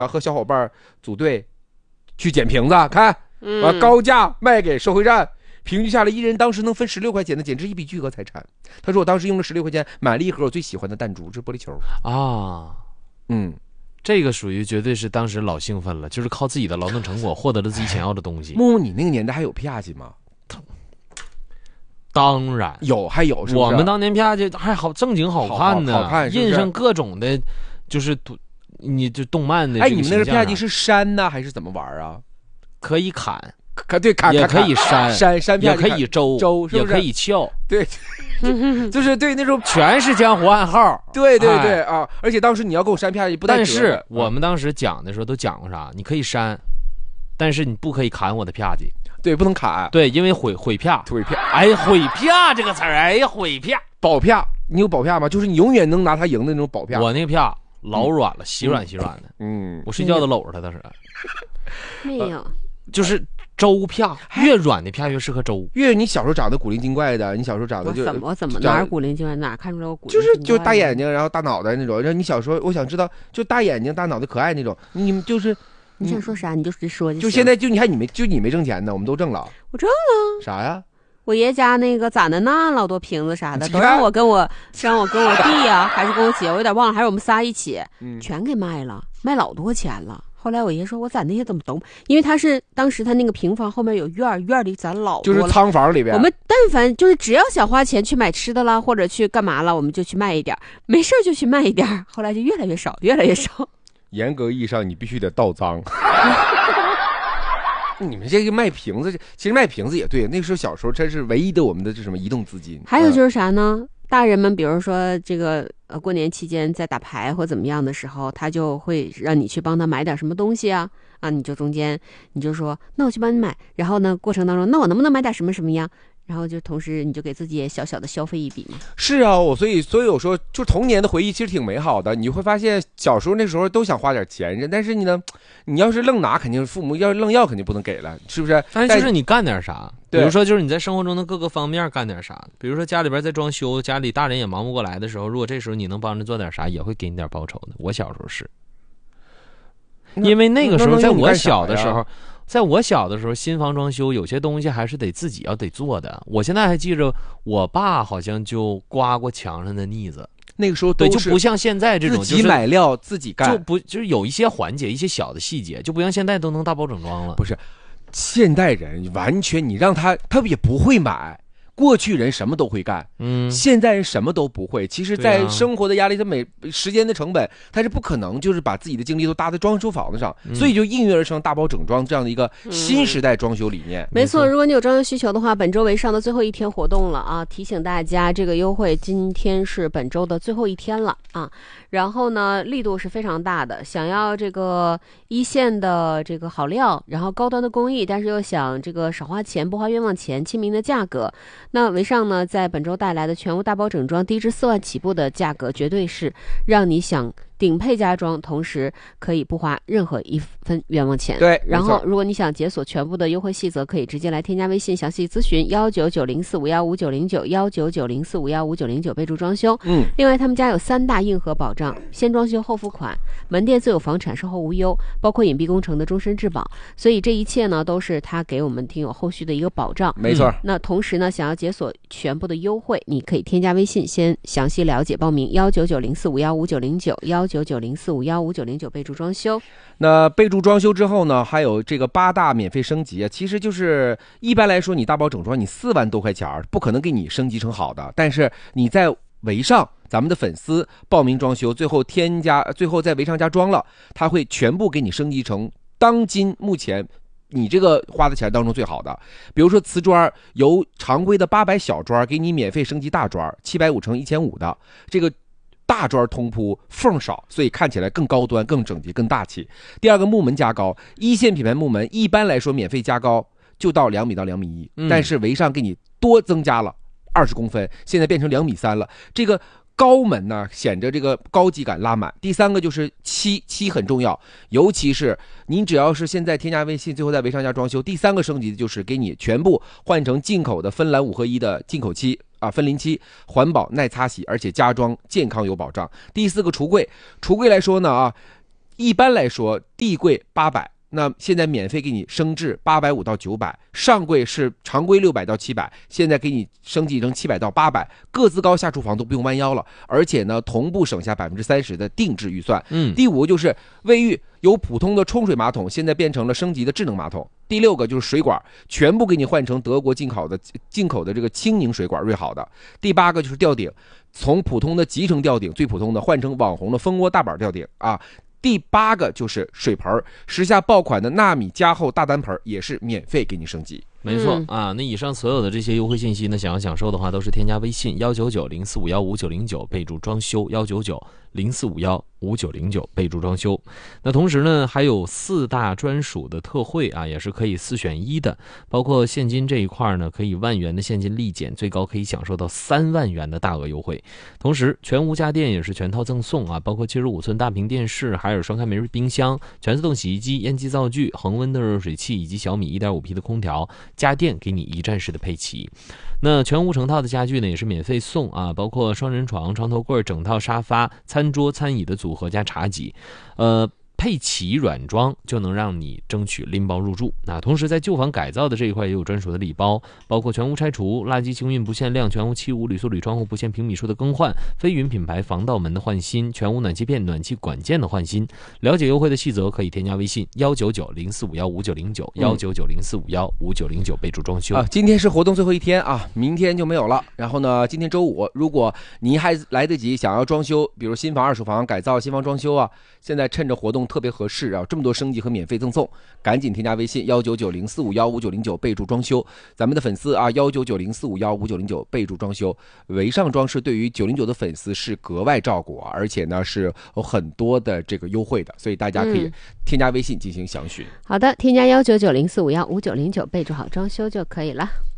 和小伙伴组队去捡瓶子，看高价卖给收费站，平均下来一人当时能分16块钱的，简直一笔巨额财产。他说我当时用了16块钱买了一盒我最喜欢的弹珠，这玻璃球啊。这个属于绝对是当时老兴奋了，就是靠自己的劳动成果获得了自己想要的东西。 木木，你那个年代还有啪叽吗？ 当然有，还有是不是？ 我们当年啪叽还好正经好看呢， 好看是不是印上各种的，就是你就动漫的。 哎，你们那个啪叽是删呢还是怎么玩啊？ 可以砍， 对，砍也可以删，也可以周，也可以撬， 对。就是对那种全是江湖暗号， 对啊！而且当时你要给我删啪叽不带折的。 但是我们当时讲的时候都讲过啥？你可以删，但是你不可以砍我的啪叽。 对，不能砍。 对，因为毁啪。哎，毁啪这个词儿，哎呀，毁啪， 保啪，你有保啪吗？就是你永远能拿它赢的那种保啪。 我那个啪老软了，稀软的。我睡觉都搂着它，当时。 没有， 就是粥啪，越软的啪越适合粥。 越你小时候长得古灵精怪的，你小时候长得就怎么哪儿古灵精怪，哪看出来我古灵精怪？就是大眼睛，然后大脑袋那种。然后你小时候，我想知道，就大眼睛、大脑袋可爱那种，你们就是。 你想说啥你就直说就现在就你看你没挣钱呢，我们都挣了。 我挣了啥呀？ 我爷家那个咋的那老多瓶子啥的，都让我跟我弟呀，还是跟我姐，我有点忘了，还是我们仨一起，全给卖了，卖老多钱了。后来我爷说，我攒那些怎么都，因为当时他那个平房后面有院里攒老多了， 就是仓房里边。 我们但凡就是只要想花钱去买吃的啦，或者去干嘛了，我们就去卖一点，没事就去卖一点。后来就越来越少。 严格意义上，你必须得倒脏。你们这个卖瓶子，其实卖瓶子也对。那个时候小时候，真是唯一的我们的这什么移动资金。 还有就是啥呢？大人们，比如说这个过年期间在打牌或怎么样的时候，他就会让你去帮他买点什么东西啊，你就中间你就说，那我去帮你买。然后呢，过程当中，那我能不能买点什么什么呀？然后就同时你就给自己也小小的消费一笔嘛。 是啊，所以我说，就童年的回忆其实挺美好的。你会发现小时候那时候都想花点钱，但是你要是愣拿，肯定父母要愣要，肯定不能给了，是不是？ 但是就是你干点啥，比如说就是你在生活中的各个方面干点啥，比如说家里边在装修，家里大人也忙不过来的时候，如果这时候你能帮着做点啥，也会给你点报酬的。我小时候是，因为那个时候在我小的时候，新房装修有些东西还是得自己得做的。我现在还记着，我爸好像就刮过墙上的腻子。 那个时候对，就不像现在这种自己买料自己干， 就是有一些环节、一些小的细节，就不像现在都能大包整装了。 不是，现代人完全你让他也不会买。过去人什么都会干，现在人什么都不会。其实在生活的压力，他时间的成本，他是不可能就是把自己的精力都搭在装修房子上，所以就应运而生大包整装这样的一个新时代装修理念。 没错，如果你有装修需求的话，本周为上的最后一天活动了啊！提醒大家，这个优惠今天是本周的最后一天了啊！然后呢，力度是非常大的，想要这个一线的这个好料，然后高端的工艺，但是又想这个少花钱不花冤枉钱，亲民的价格。那维尚呢，在本周带来的全屋大包整装低至4万起步的价格，绝对是让你想顶配家装，同时可以不花任何一分冤枉钱。 对， 然后如果你想解锁全部的优惠细则，可以直接来添加微信详细咨询199045155909199045155909，备注装修。另外他们家有3大硬核保障：先装修后付款，门店自有房产，售后无忧，包括隐蔽工程的终身质保。所以这一切呢，都是他给我们听友后续的一个保障。 没错。 那同时呢，想要解锁全部的优惠，你可以添加微信先详细了解报名199045155909199045155909，备注装修。 那备注装修之后呢，还有这个8大免费升级，其实就是一般来说你大包整装你4万多块钱不可能给你升级成好的，但是你在维尚咱们的粉丝报名装修，最后在维尚家装了，他会全部给你升级成当今目前你这个花的钱当中最好的。比如说瓷砖，由常规的800小砖给你免费升级大砖750×1500的，这个大砖通铺缝少，所以看起来更高端更整洁更大气。第二个，木门加高，一线品牌木门一般来说免费加高就到2米到2.1米，但是维尚给你多增加了20公分，现在变成2.3米了。这个高门呢，显着这个高级感拉满。第三个就是漆很重要，尤其是您只要是现在添加微信，最后在维尚家装修，第3个升级的就是给你全部换成进口的芬兰5合1的进口漆分临漆，环保耐擦洗，而且家装健康有保障。第4个橱柜来说呢一般来说地柜800，那现在免费给你升至850到900，上柜是常规600到700，现在给你升级成700到800，各自高下厨房都不用弯腰了，而且呢同步省下30%的定制预算。第5个就是卫浴，由普通的冲水马桶现在变成了升级的智能马桶。第6个就是水管，全部给你换成德国进口的这个轻凝水管，瑞好的。第8个就是吊顶，从普通的集成吊顶最普通的换成网红的蜂窝大板吊顶啊。第8个就是水盆，时下爆款的纳米加厚大单盆也是免费给你升级。 没错啊，那以上所有的这些优惠信息呢，想要享受的话，都是添加微信19904515909，备注装修19904515909，备注装修。那同时呢，还有4大专属的特惠啊，也是可以4选1的，包括现金这一块呢，可以1万元的现金立减，最高可以享受到3万元的大额优惠。同时，全屋家电也是全套赠送啊，包括75寸大屏电视、海尔双开门冰箱、全自动洗衣机、烟机灶具、恒温的热水器以及小米 1.5P 的空调。家电给你一站式的配齐。那全屋成套的家具呢也是免费送啊，包括双人床、床头柜、整套沙发、餐桌、餐椅的组合加茶几，配齐软装就能让你争取拎包入住。那同时在旧房改造的这一块也有专属的礼包，包括全屋拆除、垃圾清运不限量、全屋漆污、铝塑铝窗户不限平米数的更换、飞云品牌防盗门的换新、全屋暖气片、暖气管件的换新。了解优惠的细则可以添加微信19904515909，19904515909，备注装修啊。今天是活动最后一天啊，明天就没有了。然后呢，今天周五，如果你还来得及想要装修，比如新房、二手房改造、新房装修啊，现在趁着活动特别合适啊，这么多升级和免费赠送，赶紧添加微信19904515909，备注装修。咱们的粉丝啊，19904515909，备注装修。维尚装饰对于909的粉丝是格外照顾啊，而且呢是有很多的这个优惠的，所以大家可以添加微信进行详询。 好的，添加19904515909，备注好装修就可以了。